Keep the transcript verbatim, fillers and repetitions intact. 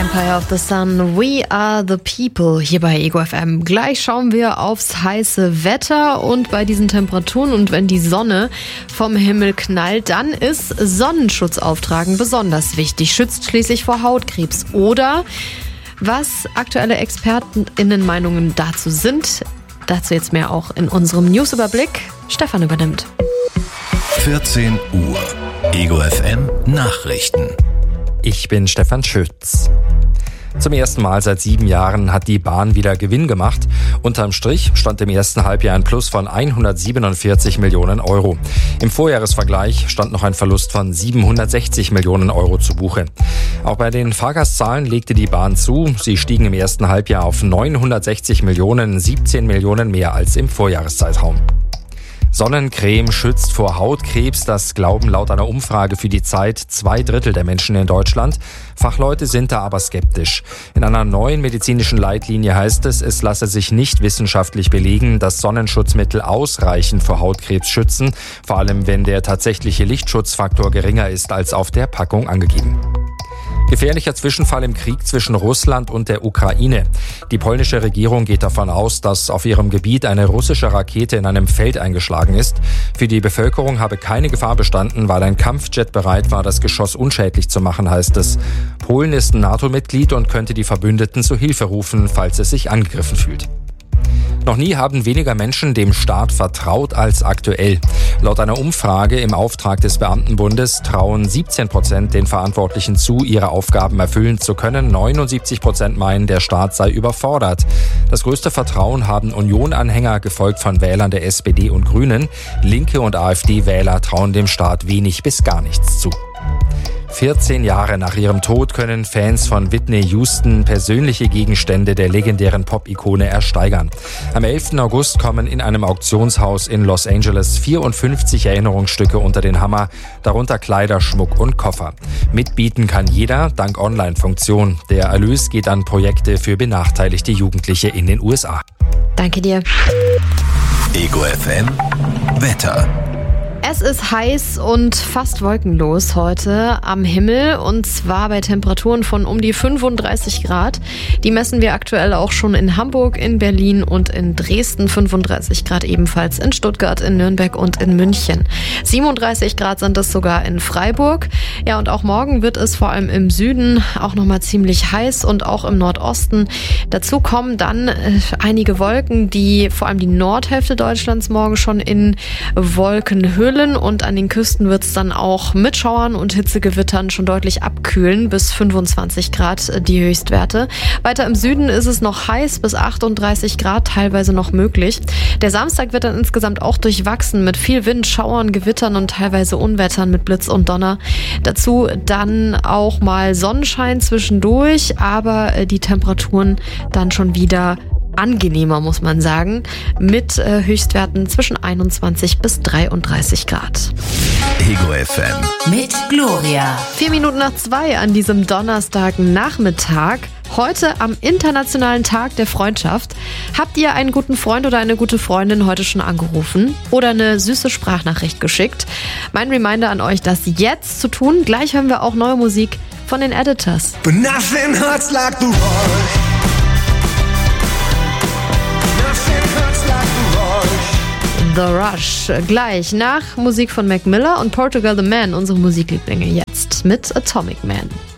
Empire of the Sun, We Are the People hier bei Ego F M. Gleich schauen wir aufs heiße Wetter und bei diesen Temperaturen und wenn die Sonne vom Himmel knallt, dann ist Sonnenschutz auftragen besonders wichtig. Schützt schließlich vor Hautkrebs. Oder was aktuelle ExpertInnen-Meinungen dazu sind, dazu jetzt mehr auch in unserem Newsüberblick. Stefan übernimmt. vierzehn Uhr. Ego F M Nachrichten. Ich bin Stefan Schütz. Zum ersten Mal seit sieben Jahren hat die Bahn wieder Gewinn gemacht. Unterm Strich stand im ersten Halbjahr ein Plus von hundertsiebenundvierzig Millionen Euro. Im Vorjahresvergleich stand noch ein Verlust von siebenhundertsechzig Millionen Euro zu Buche. Auch bei den Fahrgastzahlen legte die Bahn zu. Sie stiegen im ersten Halbjahr auf neunhundertsechzig Millionen, siebzehn Millionen mehr als im Vorjahreszeitraum. Sonnencreme schützt vor Hautkrebs, das glauben laut einer Umfrage für die Zeit zwei Drittel der Menschen in Deutschland. Fachleute sind da aber skeptisch. In einer neuen medizinischen Leitlinie heißt es, es lasse sich nicht wissenschaftlich belegen, dass Sonnenschutzmittel ausreichend vor Hautkrebs schützen, vor allem wenn der tatsächliche Lichtschutzfaktor geringer ist als auf der Packung angegeben. Gefährlicher Zwischenfall im Krieg zwischen Russland und der Ukraine. Die polnische Regierung geht davon aus, dass auf ihrem Gebiet eine russische Rakete in einem Feld eingeschlagen ist. Für die Bevölkerung habe keine Gefahr bestanden, weil ein Kampfjet bereit war, das Geschoss unschädlich zu machen, heißt es. Polen ist ein NATO-Mitglied und könnte die Verbündeten zu Hilfe rufen, falls es sich angegriffen fühlt. Noch nie haben weniger Menschen dem Staat vertraut als aktuell. Laut einer Umfrage im Auftrag des Beamtenbundes trauen siebzehn Prozent den Verantwortlichen zu, ihre Aufgaben erfüllen zu können. neunundsiebzig Prozent meinen, der Staat sei überfordert. Das größte Vertrauen haben Union-Anhänger, gefolgt von Wählern der S P D und Grünen. Linke und AfD-Wähler trauen dem Staat wenig bis gar nichts zu. vierzehn Jahre nach ihrem Tod können Fans von Whitney Houston persönliche Gegenstände der legendären Pop-Ikone ersteigern. Am elften August kommen in einem Auktionshaus in Los Angeles vierundfünfzig Erinnerungsstücke unter den Hammer, darunter Kleider, Schmuck und Koffer. Mitbieten kann jeder dank Online-Funktion. Der Erlös geht an Projekte für benachteiligte Jugendliche in den U S A. Danke dir. Ego F M Wetter. Es ist heiß und fast wolkenlos heute am Himmel und zwar bei Temperaturen von um die fünfunddreißig Grad. Die messen wir aktuell auch schon in Hamburg, in Berlin und in Dresden. fünfunddreißig Grad ebenfalls in Stuttgart, in Nürnberg und in München. siebenunddreißig Grad sind es sogar in Freiburg. Ja, und auch morgen wird es vor allem im Süden auch nochmal ziemlich heiß und auch im Nordosten. Dazu kommen dann äh, einige Wolken, die vor allem die Nordhälfte Deutschlands morgen schon in Wolkenhöhle und an den Küsten wird es dann auch mit Schauern und Hitzegewittern schon deutlich abkühlen, bis fünfundzwanzig Grad die Höchstwerte. Weiter im Süden ist es noch heiß, bis achtunddreißig Grad teilweise noch möglich. Der Samstag wird dann insgesamt auch durchwachsen mit viel Wind, Schauern, Gewittern und teilweise Unwettern mit Blitz und Donner. Dazu dann auch mal Sonnenschein zwischendurch, aber die Temperaturen dann schon wieder angenehmer, muss man sagen, mit äh, Höchstwerten zwischen einundzwanzig bis dreiunddreißig Grad. Ego F M mit Gloria. Vier Minuten nach zwei an diesem Donnerstagnachmittag. Heute am Internationalen Tag der Freundschaft. Habt ihr einen guten Freund oder eine gute Freundin heute schon angerufen oder eine süße Sprachnachricht geschickt? Mein Reminder an euch, das jetzt zu tun. Gleich hören wir auch neue Musik von den Editors. But nothing hurts like the rush. The Rush. Gleich nach Musik von Mac Miller und Portugal the Man, unsere Musiklieblinge jetzt mit Atomic Man.